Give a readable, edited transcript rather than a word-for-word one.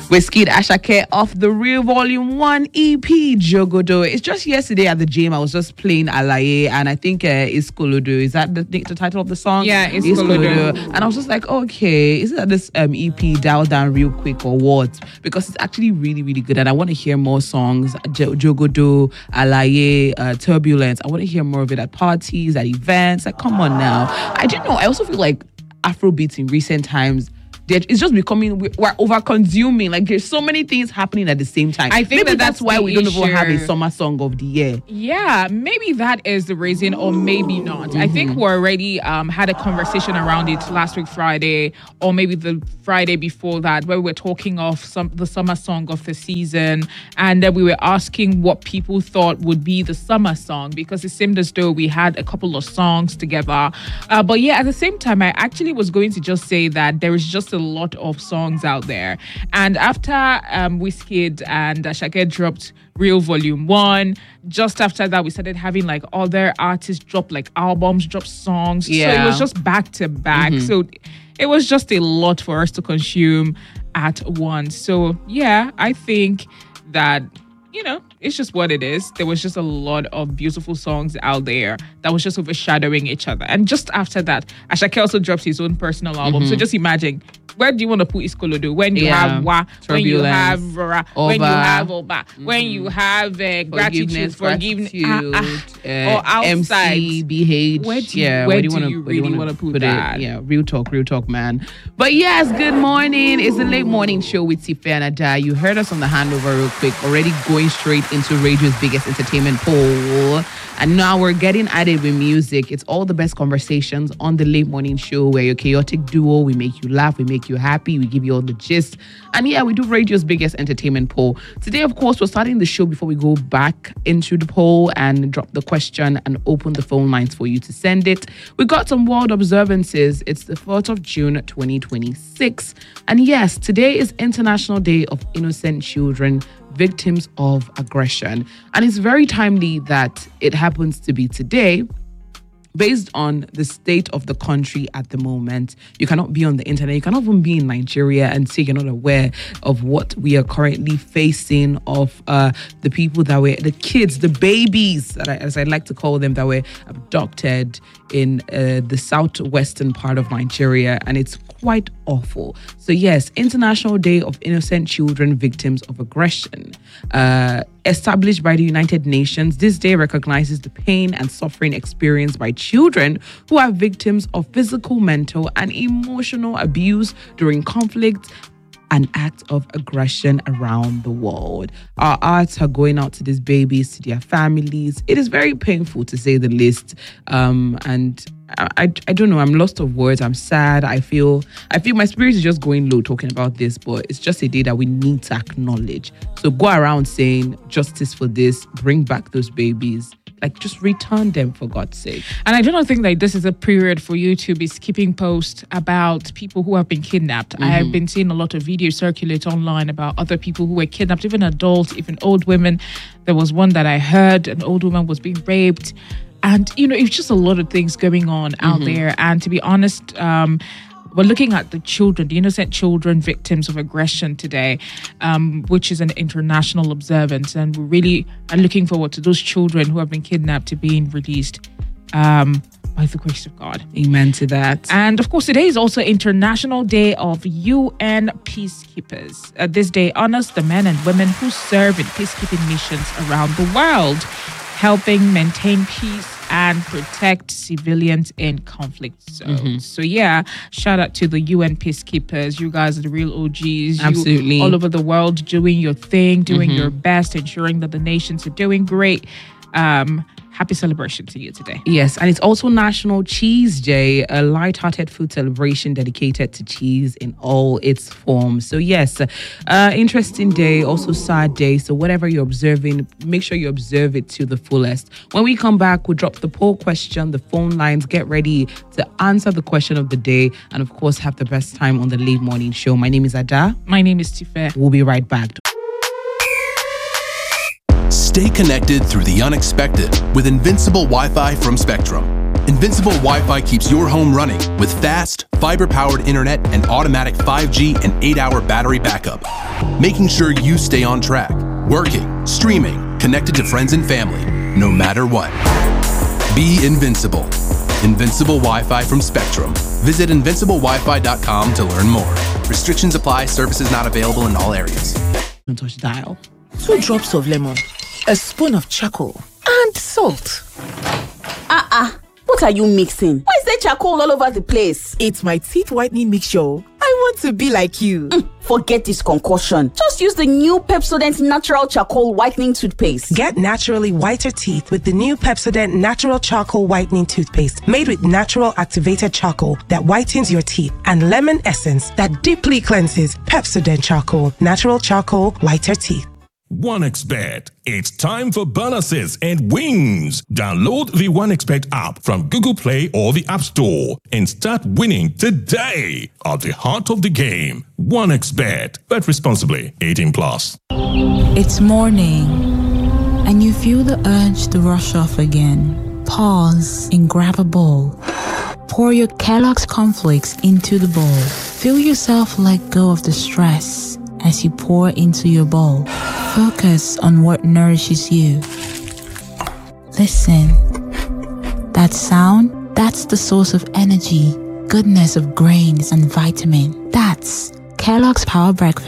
Wizkid Asake off the Real Volume 1 EP, Jogodo. It's just yesterday at the gym, I was just playing Alaye, and I think Iskolodo. Is that the title of the song? Yeah, Iskolodo. And I was just like, okay, is it that this EP dialed down real quick or what? Because it's actually really, really good, and I want to hear more songs. Jogodo, Alaye, Turbulence. I want to hear more of it at parties, at events. Like, come on now. I don't know. I also feel like Afrobeats in recent times, it's just becoming, we're over consuming. Like, there's so many things happening at the same time. I think maybe that's why we don't even have a summer song of the year. Yeah, maybe that is the reason, or maybe not. Mm-hmm. I think we already had a conversation around it last week Friday, or maybe the Friday before that, where we were talking of the summer song of the season, and then we were asking what people thought would be the summer song, because it seemed as though we had a couple of songs together. But yeah, at the same time, I actually was going to just say that there is just a lot of songs out there. And after Wizkid and Asake dropped Real Volume 1, just after that we started having like other artists drop like albums, drop songs. Yeah. So it was just back to back. Mm-hmm. So it was just a lot for us to consume at once. So yeah, I think that, you know, it's just what it is. There was just a lot of beautiful songs out there that was just overshadowing each other. And just after that, Asake also dropped his own personal album. Mm-hmm. So just imagine, where do you want to put Iskolodo? When you have Wa, when you have Rora, when you have Oba, when you have gratitude, forgiveness, or outside, MC, BH. Where do you really want to put that? Yeah, real talk, man. But yes, good morning. It's the late morning show with Tife and Ada. You heard us on the handover real quick, already going straight into radio's biggest entertainment poll. And now we're getting at it with music. It's all the best conversations on the late morning show, where your chaotic duo, we make you laugh, we make you happy, we give you all the gist. And yeah, we do radio's biggest entertainment poll. Today, of course, we're starting the show before we go back into the poll and drop the question and open the phone lines for you to send it. We got some world observances. It's the 4th of June, 2026. And yes, today is International Day of Innocent Children Victims of Aggression. And it's very timely that it happens to be today, based on the state of the country at the moment. You cannot be on the internet. You cannot even be in Nigeria and say you're not aware of what we are currently facing, of the people that were, the kids, the babies, as I like to call them, that were abducted in the southwestern part of Nigeria. And it's quite awful. So yes, International Day of Innocent Children Victims of Aggression. Established by the United Nations, this day recognizes the pain and suffering experienced by children who are victims of physical, mental, and emotional abuse during conflict and acts of aggression around the world. Our hearts are going out to these babies, to their families. It is very painful, to say the least. And I don't know, I'm lost of words. I'm sad. I feel my spirit is just going low talking about this, but it's just a day that we need to acknowledge. So go around saying justice for this, bring back those babies. Like, just return them, for God's sake. And I do not think that this is a period for you to be skipping posts about people who have been kidnapped. Mm-hmm. I have been seeing a lot of videos circulate online about other people who were kidnapped, even adults, even old women. There was one that I heard, an old woman was being raped. And, you know, it's just a lot of things going on out there. And to be honest, we're looking at the children, the innocent children victims of aggression today, which is an international observance. And we really are looking forward to those children who have been kidnapped to being released by the grace of God. Amen to that. And of course, today is also International Day of UN Peacekeepers. This day honors the men and women who serve in peacekeeping missions around the world, helping maintain peace and protect civilians in conflict zones. Mm-hmm. So yeah, shout out to the UN peacekeepers. You guys are the real OGs. Absolutely. You all over the world doing your thing, doing your best, ensuring that the nations are doing great. Happy celebration to you today. Yes, and it's also National Cheese Day, a light-hearted food celebration dedicated to cheese in all its forms. So yes, interesting day, also sad day. So whatever you're observing, make sure you observe it to the fullest. When we come back, we'll drop the poll question, the phone lines. Get ready to answer the question of the day, and of course, have the best time on the late morning show. My name is Ada. My name is Tife. We'll be right back. Stay connected through the unexpected with Invincible Wi-Fi from Spectrum. Invincible Wi-Fi keeps your home running with fast, fiber-powered internet and automatic 5G and 8-hour battery backup, making sure you stay on track, working, streaming, connected to friends and family, no matter what. Be invincible. Invincible Wi-Fi from Spectrum. Visit invinciblewifi.com to learn more. Restrictions apply. Services not available in all areas. Don't touch dial. 2 drops of lemon, a spoon of charcoal, and salt. What are you mixing? Why is there charcoal all over the place? It's my teeth whitening mixture. I want to be like you. Forget this concoction. Just use the new Pepsodent Natural Charcoal Whitening Toothpaste. Get naturally whiter teeth with the new Pepsodent Natural Charcoal Whitening Toothpaste, made with natural activated charcoal that whitens your teeth and lemon essence that deeply cleanses. Pepsodent Charcoal, natural charcoal, whiter teeth. 1xBet. It's time for bonuses and wins. Download the 1xBet app from Google Play or the App Store and start winning today. At the heart of the game, 1xBet. Bet responsibly. 18 plus. It's morning, and you feel the urge to rush off again. Pause and grab a bowl. Pour your Kellogg's cornflakes into the bowl. Feel yourself let go of the stress as you pour into your bowl. Focus on what nourishes you. Listen. That sound, that's the source of energy, goodness of grains and vitamin. That's Kellogg's Power Breakfast.